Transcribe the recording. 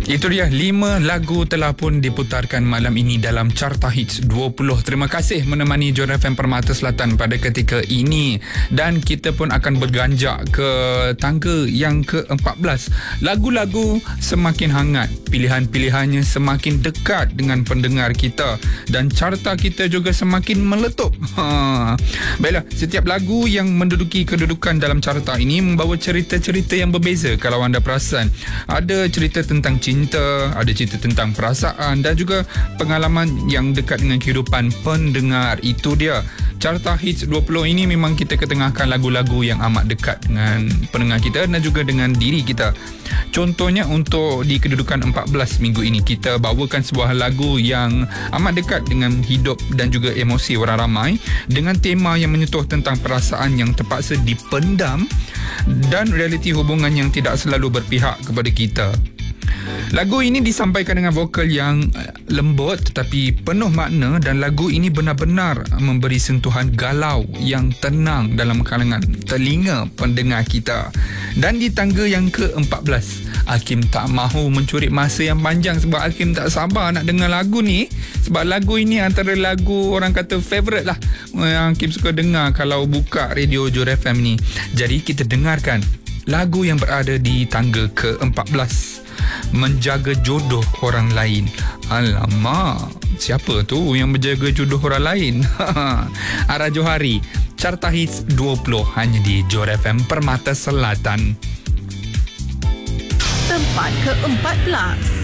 Itu dia 5 lagu telah pun diputarkan malam ini dalam Carta Hits 20. Terima kasih menemani Johor FM Permata Selatan pada ketika ini, dan kita pun akan berganjak ke tangga yang ke-14. Lagu-lagu semakin hangat, pilihan-pilihannya semakin dekat dengan pendengar kita, dan carta kita juga semakin meletup. Baiklah, setiap lagu yang menduduki kedudukan dalam carta ini membawa cerita-cerita yang berbeza. Kalau anda perasan, ada cerita tentang cinta, ada cerita tentang perasaan, dan juga pengalaman yang dekat dengan kehidupan pendengar. Itu dia Carta Hits 20 ini. Memang kita ketengahkan lagu-lagu yang amat dekat dengan pendengar kita dan juga dengan diri kita. Contohnya untuk di kedudukan 14 minggu ini, kita bawakan sebuah lagu yang amat dekat dengan hidup dan juga emosi orang ramai, dengan tema yang menyentuh tentang perasaan yang terpaksa dipendam dan realiti hubungan yang tidak selalu berpihak kepada kita. Lagu ini disampaikan dengan vokal yang lembut tetapi penuh makna, dan lagu ini benar-benar memberi sentuhan galau yang tenang dalam kalangan telinga pendengar kita. Dan di tangga yang ke-14, Hakim tak mahu mencuri masa yang panjang sebab Hakim tak sabar nak dengar lagu ni, sebab lagu ini antara lagu orang kata favourite lah yang Hakim suka dengar kalau buka radio Johor FM ni. Jadi kita dengarkan lagu yang berada di tangga ke-14, Menjaga Jodoh Orang Lain. Alamak, siapa tu yang menjaga jodoh orang lain? Ara Johari, Carta Hits 20 hanya di Johor FM Permata Selatan. Tempat ke-14.